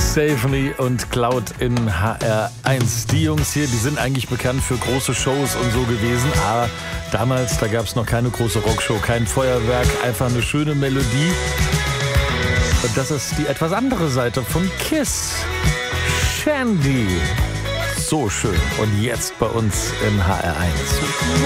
Save Me und Cloud in HR1. Die Jungs hier, die sind eigentlich bekannt für große Shows und so gewesen, aber damals, da gab es noch keine große Rockshow, kein Feuerwerk, einfach eine schöne Melodie. Und das ist die etwas andere Seite von Kiss. Shandy. So schön. Und jetzt bei uns in HR1.